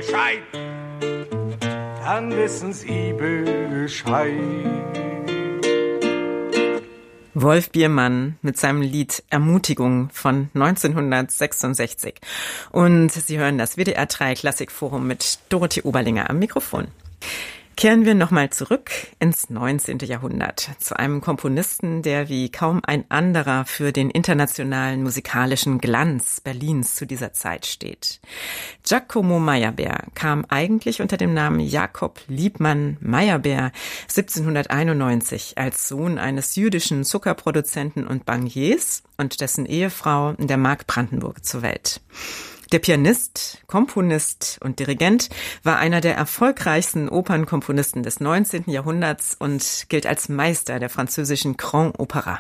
Bescheid. Dann wissen Sie Bescheid. Wolf Biermann mit seinem Lied Ermutigung von 1966. Und Sie hören das WDR 3 Klassikforum mit Dorothee Oberlinger am Mikrofon. Kehren wir nochmal zurück ins 19. Jahrhundert, zu einem Komponisten, der wie kaum ein anderer für den internationalen musikalischen Glanz Berlins zu dieser Zeit steht. Giacomo Meyerbeer kam eigentlich unter dem Namen Jakob Liebmann Meyerbeer 1791 als Sohn eines jüdischen Zuckerproduzenten und Bankiers und dessen Ehefrau in der Mark Brandenburg zur Welt. Der Pianist, Komponist und Dirigent war einer der erfolgreichsten Opernkomponisten des 19. Jahrhunderts und gilt als Meister der französischen Grand Opera.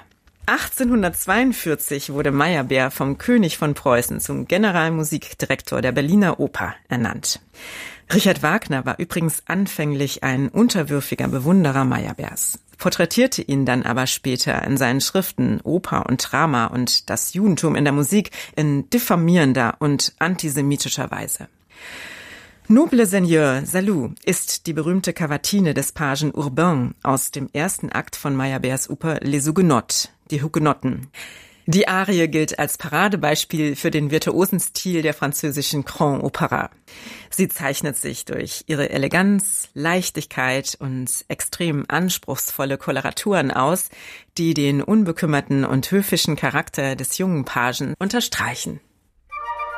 1842 wurde Meyerbeer vom König von Preußen zum Generalmusikdirektor der Berliner Oper ernannt. Richard Wagner war übrigens anfänglich ein unterwürfiger Bewunderer Meyerbeers, porträtierte ihn dann aber später in seinen Schriften Oper und Drama und das Judentum in der Musik in diffamierender und antisemitischer Weise. Noble Seigneur, Salut ist die berühmte Kavatine des Pagen Urbain aus dem ersten Akt von Meyerbeers Oper Les Huguenots, die Hugenotten. Die Arie gilt als Paradebeispiel für den virtuosen Stil der französischen Grand Opera. Sie zeichnet sich durch ihre Eleganz, Leichtigkeit und extrem anspruchsvolle Koloraturen aus, die den unbekümmerten und höfischen Charakter des jungen Pagen unterstreichen.